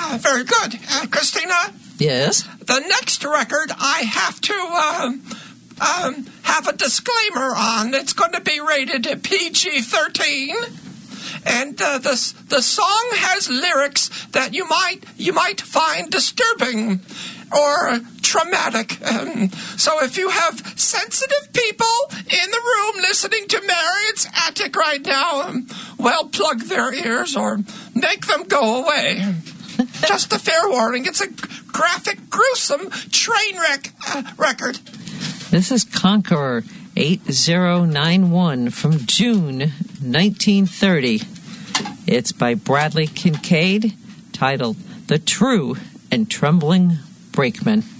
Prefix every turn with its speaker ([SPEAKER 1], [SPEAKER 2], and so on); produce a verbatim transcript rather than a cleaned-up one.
[SPEAKER 1] Uh, very good. Uh, Christina?
[SPEAKER 2] Yes?
[SPEAKER 1] The next record I have to um, um, have a disclaimer on. It's going to be rated P G thirteen. And uh, the, the song has lyrics that you might you might find disturbing or traumatic. Um, so if you have sensitive people in the room listening to Marriott's Attic right now, um, well, plug their ears or make them go away. Just a fair warning. It's a graphic, gruesome train wreck uh, record.
[SPEAKER 2] This is Conqueror eight zero nine one from June nineteen thirty. It's by Bradley Kincaid, titled The True and Trembling Brakeman.